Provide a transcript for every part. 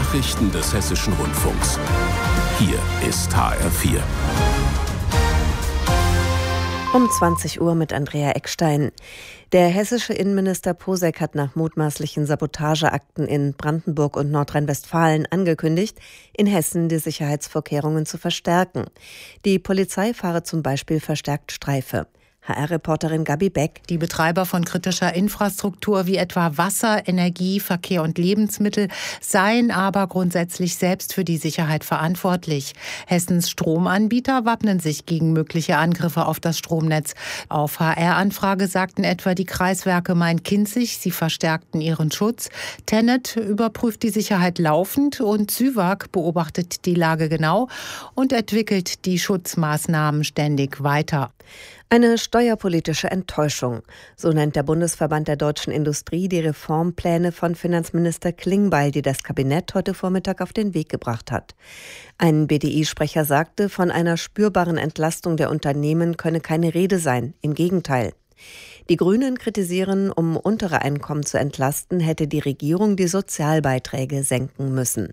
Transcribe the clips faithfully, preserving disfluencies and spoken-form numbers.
Nachrichten des Hessischen Rundfunks. Hier ist H R vier. Um zwanzig Uhr mit Andrea Eckstein. Der hessische Innenminister Posek hat nach mutmaßlichen Sabotageakten in Brandenburg und Nordrhein-Westfalen angekündigt, in Hessen die Sicherheitsvorkehrungen zu verstärken. Die Polizei fahre zum Beispiel verstärkt Streife. H R-Reporterin Gabi Beck. Die Betreiber von kritischer Infrastruktur wie etwa Wasser, Energie, Verkehr und Lebensmittel seien aber grundsätzlich selbst für die Sicherheit verantwortlich. Hessens Stromanbieter wappnen sich gegen mögliche Angriffe auf das Stromnetz. Auf H R-Anfrage sagten etwa die Kreiswerke Main-Kinzig, sie verstärkten ihren Schutz. TenneT überprüft die Sicherheit laufend und SÜWAG beobachtet die Lage genau und entwickelt die Schutzmaßnahmen ständig weiter. Eine steuerpolitische Enttäuschung. So nennt der Bundesverband der deutschen Industrie die Reformpläne von Finanzminister Klingbeil, die das Kabinett heute Vormittag auf den Weg gebracht hat. Ein B D I-Sprecher sagte, von einer spürbaren Entlastung der Unternehmen könne keine Rede sein. Im Gegenteil. Die Grünen kritisieren, um untere Einkommen zu entlasten, hätte die Regierung die Sozialbeiträge senken müssen.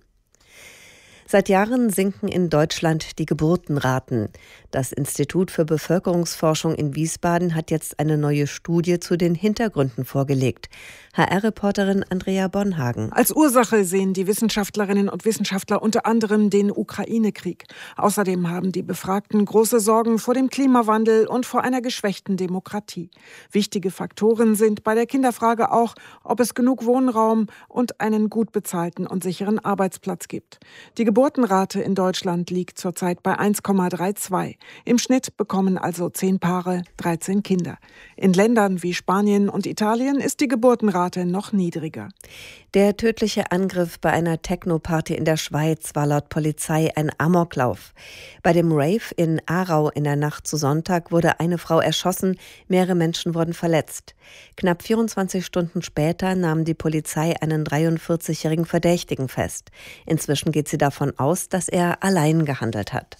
Seit Jahren sinken in Deutschland die Geburtenraten. Das Institut für Bevölkerungsforschung in Wiesbaden hat jetzt eine neue Studie zu den Hintergründen vorgelegt. H R-Reporterin Andrea Bonhagen. Als Ursache sehen die Wissenschaftlerinnen und Wissenschaftler unter anderem den Ukraine-Krieg. Außerdem haben die Befragten große Sorgen vor dem Klimawandel und vor einer geschwächten Demokratie. Wichtige Faktoren sind bei der Kinderfrage auch, ob es genug Wohnraum und einen gut bezahlten und sicheren Arbeitsplatz gibt. Die Geburtenrate in Deutschland liegt zurzeit bei eins Komma zweiunddreißig. Im Schnitt bekommen also zehn Paare dreizehn Kinder. In Ländern wie Spanien und Italien ist die Geburtenrate noch niedriger. Der tödliche Angriff bei einer Techno-Party in der Schweiz war laut Polizei ein Amoklauf. Bei dem Rave in Aarau in der Nacht zu Sonntag wurde eine Frau erschossen, mehrere Menschen wurden verletzt. Knapp vierundzwanzig Stunden später nahm die Polizei einen dreiundvierzigjährigen Verdächtigen fest. Inzwischen geht sie davon aus, dass er allein gehandelt hat.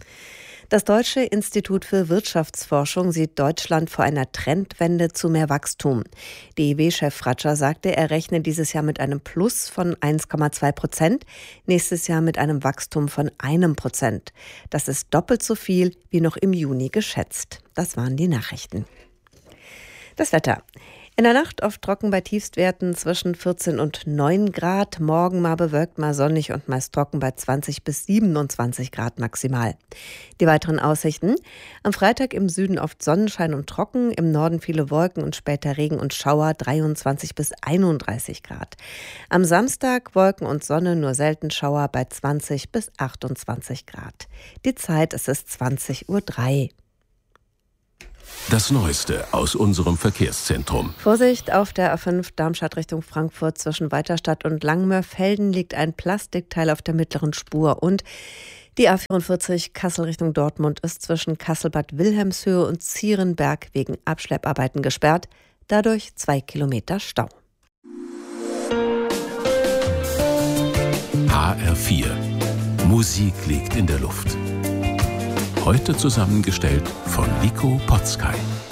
Das Deutsche Institut für Wirtschaftsforschung sieht Deutschland vor einer Trendwende zu mehr Wachstum. D I W-Chef Fratscher sagte, er rechne dieses Jahr mit einem Plus von eins Komma zwei Prozent, nächstes Jahr mit einem Wachstum von einem Prozent. Das ist doppelt so viel wie noch im Juni geschätzt. Das waren die Nachrichten. Das Wetter. In der Nacht oft trocken bei Tiefstwerten zwischen vierzehn und neun Grad. Morgen mal bewölkt, mal sonnig und meist trocken bei zwanzig bis siebenundzwanzig Grad maximal. Die weiteren Aussichten. Am Freitag im Süden oft Sonnenschein und trocken, im Norden viele Wolken und später Regen und Schauer, dreiundzwanzig bis einunddreißig Grad. Am Samstag Wolken und Sonne, nur selten Schauer bei zwanzig bis achtundzwanzig Grad. Die Zeit, es ist zwanzig Uhr drei. Das Neueste aus unserem Verkehrszentrum. Vorsicht, auf der A fünf Darmstadt Richtung Frankfurt zwischen Weiterstadt und Langmörfelden liegt ein Plastikteil auf der mittleren Spur und die A vierundvierzig Kassel Richtung Dortmund ist zwischen Kassel-Bad Wilhelmshöhe und Zierenberg wegen Abschlepparbeiten gesperrt, dadurch zwei Kilometer Stau. H R vier. Musik liegt in der Luft. Heute zusammengestellt von Nico Potzkay.